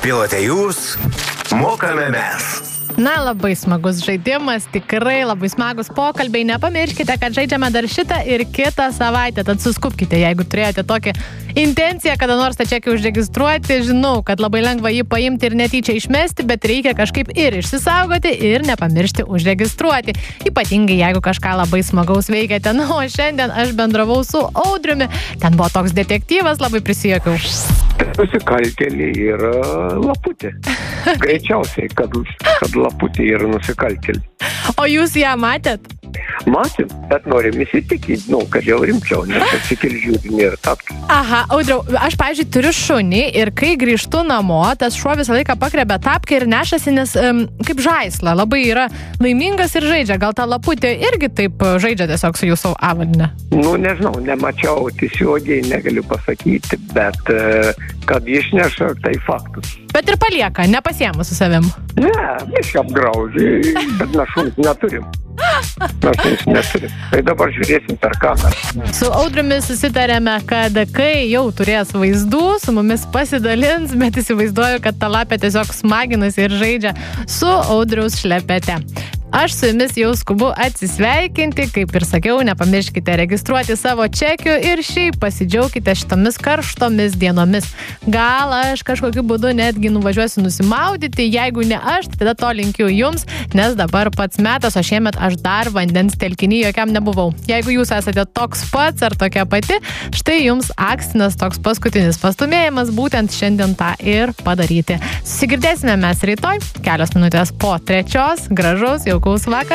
Pilote jūs, mokame mes. Na, labai smagus žaidimas, tikrai labai smagus pokalbiai. Nepamirškite, kad žaidžiame dar šitą ir kitą savaitę. Tad suskupkite, jeigu turėjote tokią intenciją, kada nors tą čekį užregistruoti. Žinau, kad labai lengva jį paimti ir netyčia išmesti, bet reikia kažkaip ir išsisaugoti ir nepamiršti užregistruoti. Ypatingai, jeigu kažką labai smagaus veikiate. Na, o šiandien aš bendravau su Audriumi. Ten buvo toks detektyvas, labai prisijuokiau. Nusikaltėlė yra laputė. Greičiausiai, kad laputė yra nusikaltėlė. O jūs ją matėt? Matėm, bet norim įsitikinti, kad jau rimčiau, nes atsikeli nėra tapti. Aha, Audriau, aš, pavyzdžiui, turiu šunį ir kai grįžtu namo, tas šuo visą laiką pakrebia tapkę ir nešasi, nes kaip žaislą, labai yra laimingas ir žaidžia. Gal ta laputė irgi taip žaidžia tiesiog su jūsų avaline? Nežinau, nemačiau tiesiogiai, negaliu pasakyti, bet kad išneša, tai faktas. Bet ir palieka, nepasiema su savim. Ne, viską apgraužė, bet mes šunis neturim. Tai dabar žiūrėsim per kamerą. Su Audriumi susitarėme, kad kai jau turės vaizdų, su mumis pasidalins, bet įsivaizduoju, kad ta lapė tiesiog smaginasi ir žaidžia su Audriaus šlepete. Aš su jumis jau skubu atsisveikinti, kaip ir sakiau, nepamirškite registruoti savo čekių ir šiaip pasidžiaukite šitomis karštomis dienomis. Gal aš kažkokiu būdu netgi nuvažiuosiu nusimaudyti, jeigu ne aš, tai tada to linkiu jums, nes dabar pats metas, o šiemet aš dar vandens telkiny jokiam nebuvau. Jeigu jūs esate toks pats ar tokia pati, štai jums akstinas toks paskutinis pastumėjimas būtent šiandien tą ir padaryti. Susigirdėsime mes rytoj, kelios minutės po 3, gražaus, jaukaus vakaro.